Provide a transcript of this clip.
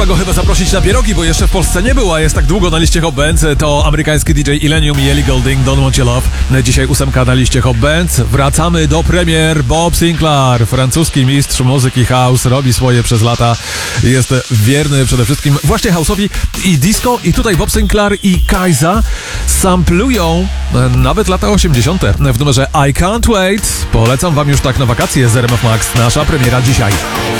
trzeba go chyba zaprosić na pierogi, bo jeszcze w Polsce nie był, a jest tak długo na liście Hot Bands. To amerykański DJ Illenium i Ellie Goulding, Don't Want Your Love. Dzisiaj 8 na liście Hot Bands. Wracamy do premier. Bob Sinclair, francuski mistrz muzyki house, robi swoje przez lata. Jest wierny przede wszystkim właśnie house'owi i disco. I tutaj Bob Sinclair i Kaiza samplują nawet lata 80. w numerze I Can't Wait. Polecam wam już tak na wakacje z RMF Max. Nasza premiera dzisiaj.